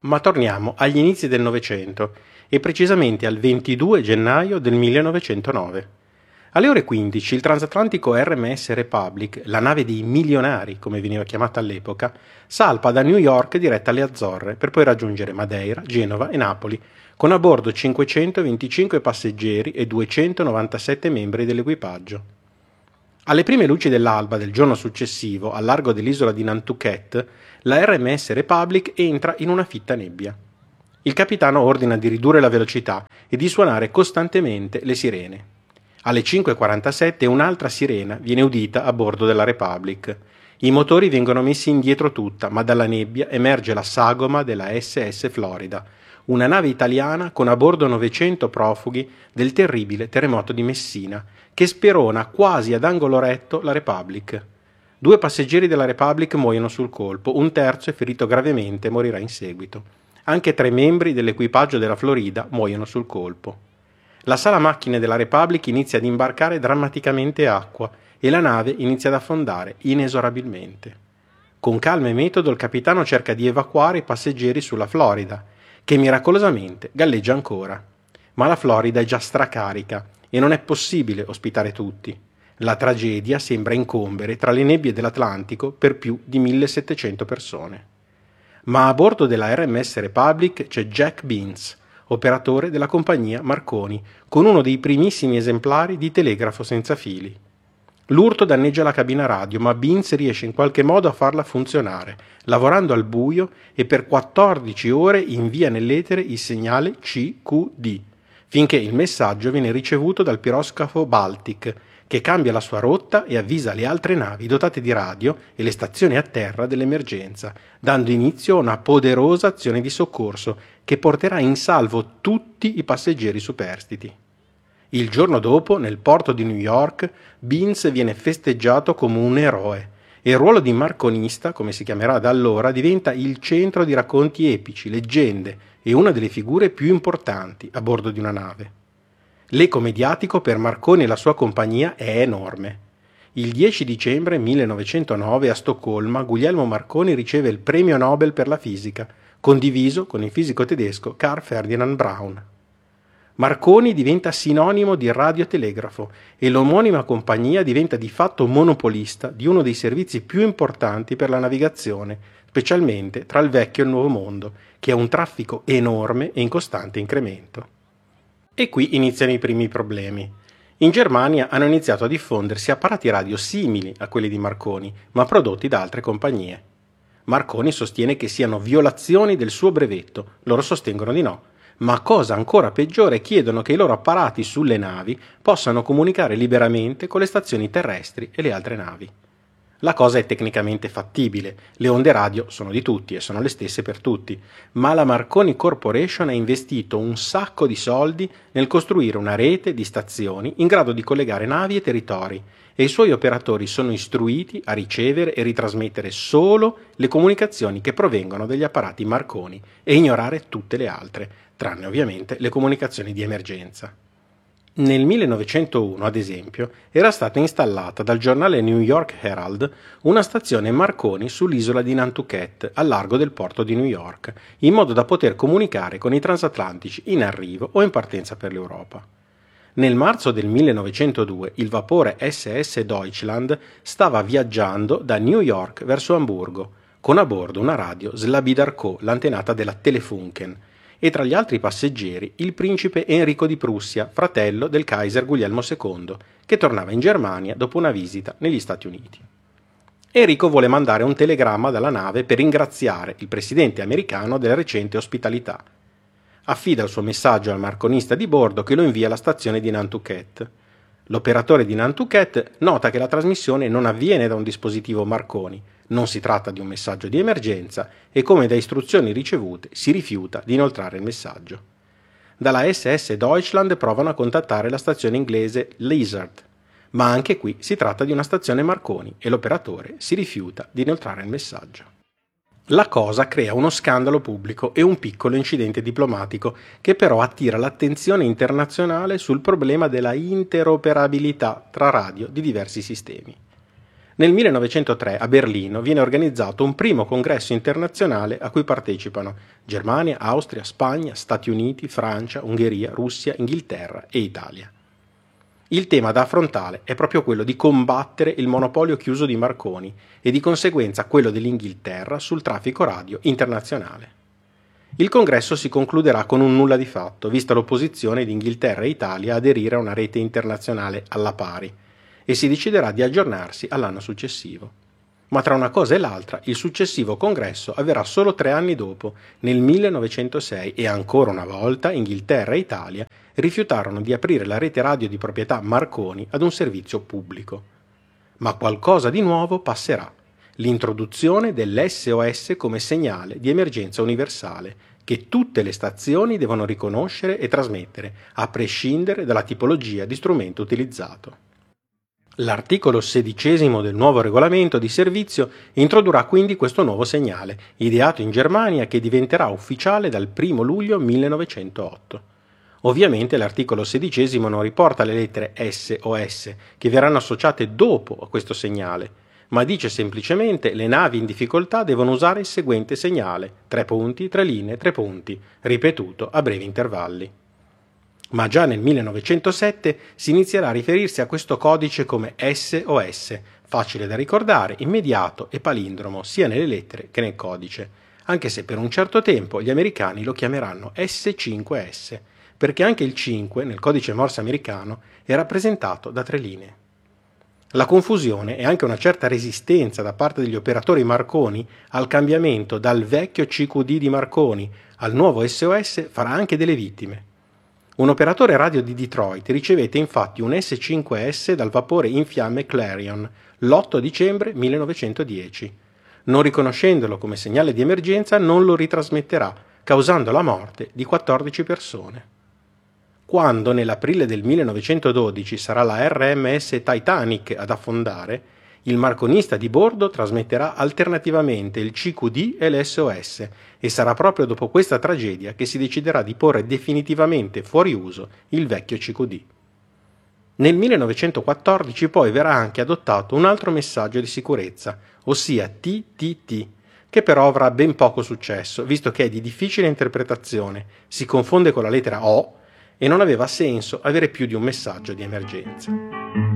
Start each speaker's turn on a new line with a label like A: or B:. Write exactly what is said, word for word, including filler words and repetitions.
A: ma torniamo agli inizi del Novecento e precisamente al ventidue gennaio del millenovecentonove. Alle ore quindici il transatlantico R M S Republic, la nave dei milionari come veniva chiamata all'epoca, salpa da New York diretta alle Azzorre per poi raggiungere Madeira, Genova e Napoli, con a bordo cinquecentoventicinque passeggeri e duecentonovantasette membri dell'equipaggio. Alle prime luci dell'alba del giorno successivo, al largo dell'isola di Nantucket, la R M S Republic entra in una fitta nebbia. Il capitano ordina di ridurre la velocità e di suonare costantemente le sirene. Alle cinque e quarantasette un'altra sirena viene udita a bordo della Republic. I motori vengono messi indietro tutta, ma dalla nebbia emerge la sagoma della S S Florida, una nave italiana con a bordo novecento profughi del terribile terremoto di Messina, che sperona quasi ad angolo retto la Republic. Due passeggeri della Republic muoiono sul colpo, un terzo è ferito gravemente e morirà in seguito. Anche tre membri dell'equipaggio della Florida muoiono sul colpo. La sala macchine della Republic inizia ad imbarcare drammaticamente acqua e la nave inizia ad affondare inesorabilmente. Con calma e metodo il capitano cerca di evacuare i passeggeri sulla Florida, che miracolosamente galleggia ancora. Ma la Florida è già stracarica e non è possibile ospitare tutti. La tragedia sembra incombere tra le nebbie dell'Atlantico per più di millesettecento persone. Ma a bordo della R M S Republic c'è Jack Binns, operatore della compagnia Marconi, con uno dei primissimi esemplari di telegrafo senza fili. L'urto danneggia la cabina radio, ma Binns riesce in qualche modo a farla funzionare, lavorando al buio e per quattordici ore invia nell'etere il segnale C Q D, finché il messaggio viene ricevuto dal piroscafo Baltic, che cambia la sua rotta e avvisa le altre navi dotate di radio e le stazioni a terra dell'emergenza, dando inizio a una poderosa azione di soccorso che porterà in salvo tutti i passeggeri superstiti. Il giorno dopo, nel porto di New York, Binns viene festeggiato come un eroe e il ruolo di marconista, come si chiamerà da allora, diventa il centro di racconti epici, leggende e una delle figure più importanti a bordo di una nave. L'eco mediatico per Marconi e la sua compagnia è enorme. Il dieci dicembre millenovecentonove a Stoccolma Guglielmo Marconi riceve il premio Nobel per la fisica, condiviso con il fisico tedesco Carl Ferdinand Braun. Marconi diventa sinonimo di radiotelegrafo e l'omonima compagnia diventa di fatto monopolista di uno dei servizi più importanti per la navigazione, specialmente tra il vecchio e il nuovo mondo, che ha un traffico enorme e in costante incremento. E qui iniziano i primi problemi. In Germania hanno iniziato a diffondersi apparati radio simili a quelli di Marconi, ma prodotti da altre compagnie. Marconi sostiene che siano violazioni del suo brevetto, loro sostengono di no, ma cosa ancora peggiore chiedono che i loro apparati sulle navi possano comunicare liberamente con le stazioni terrestri e le altre navi. La cosa è tecnicamente fattibile, le onde radio sono di tutti e sono le stesse per tutti, ma la Marconi Corporation ha investito un sacco di soldi nel costruire una rete di stazioni in grado di collegare navi e territori e i suoi operatori sono istruiti a ricevere e ritrasmettere solo le comunicazioni che provengono dagli apparati Marconi e ignorare tutte le altre, tranne ovviamente le comunicazioni di emergenza. Nel millenovecentouno, ad esempio, era stata installata dal giornale New York Herald una stazione Marconi sull'isola di Nantucket, al largo del porto di New York, in modo da poter comunicare con i transatlantici in arrivo o in partenza per l'Europa. Nel marzo del millenovecentodue il vapore S S Deutschland stava viaggiando da New York verso Amburgo, con a bordo una radio Slabidar Co., l'antenata della Telefunken, e tra gli altri passeggeri il principe Enrico di Prussia, fratello del Kaiser Guglielmo secondo, che tornava in Germania dopo una visita negli Stati Uniti. Enrico vuole mandare un telegramma dalla nave per ringraziare il presidente americano della recente ospitalità. Affida il suo messaggio al marconista di bordo che lo invia alla stazione di Nantucket. L'operatore di Nantucket nota che la trasmissione non avviene da un dispositivo Marconi, non si tratta di un messaggio di emergenza e, come da istruzioni ricevute, si rifiuta di inoltrare il messaggio. Dalla S S Deutschland provano a contattare la stazione inglese Lizard, ma anche qui si tratta di una stazione Marconi e l'operatore si rifiuta di inoltrare il messaggio. La cosa crea uno scandalo pubblico e un piccolo incidente diplomatico che però attira l'attenzione internazionale sul problema della interoperabilità tra radio di diversi sistemi. Nel millenovecentotre a Berlino viene organizzato un primo congresso internazionale a cui partecipano Germania, Austria, Spagna, Stati Uniti, Francia, Ungheria, Russia, Inghilterra e Italia. Il tema da affrontare è proprio quello di combattere il monopolio chiuso di Marconi e di conseguenza quello dell'Inghilterra sul traffico radio internazionale. Il congresso si concluderà con un nulla di fatto, vista l'opposizione di Inghilterra e Italia a aderire a una rete internazionale alla pari, e si deciderà di aggiornarsi all'anno successivo. Ma tra una cosa e l'altra, il successivo congresso avverrà solo tre anni dopo, nel millenovecentosei, e ancora una volta Inghilterra e Italia rifiutarono di aprire la rete radio di proprietà Marconi ad un servizio pubblico. Ma qualcosa di nuovo passerà: l'introduzione dell'esse o esse come segnale di emergenza universale, che tutte le stazioni devono riconoscere e trasmettere, a prescindere dalla tipologia di strumento utilizzato. L'articolo sedicesimo del nuovo regolamento di servizio introdurrà quindi questo nuovo segnale, ideato in Germania, che diventerà ufficiale dal primo luglio millenovecentootto. Ovviamente l'articolo sedicesimo non riporta le lettere esse o esse, che verranno associate dopo a questo segnale, ma dice semplicemente: le navi in difficoltà devono usare il seguente segnale, tre punti, tre linee, tre punti, ripetuto a brevi intervalli. Ma già nel millenovecentosette si inizierà a riferirsi a questo codice come esse o esse, facile da ricordare, immediato e palindromo sia nelle lettere che nel codice, anche se per un certo tempo gli americani lo chiameranno esse cinque esse, perché anche il cinque nel codice Morse americano è rappresentato da tre linee. La confusione e anche una certa resistenza da parte degli operatori Marconi al cambiamento dal vecchio C Q D di Marconi al nuovo esse o esse farà anche delle vittime. Un operatore radio di Detroit ricevette infatti un esse cinque esse dal vapore in fiamme Clarion l'otto dicembre millenovecentodieci. Non riconoscendolo come segnale di emergenza, non lo ritrasmetterà, causando la morte di quattordici persone. Quando nell'aprile del millenovecentododici sarà la erre emme esse Titanic ad affondare, il marconista di bordo trasmetterà alternativamente il C Q D e l'esse o esse, e sarà proprio dopo questa tragedia che si deciderà di porre definitivamente fuori uso il vecchio C Q D. Nel millenovecentoquattordici poi verrà anche adottato un altro messaggio di sicurezza, ossia T T T, che però avrà ben poco successo, visto che è di difficile interpretazione, si confonde con la lettera O e non aveva senso avere più di un messaggio di emergenza.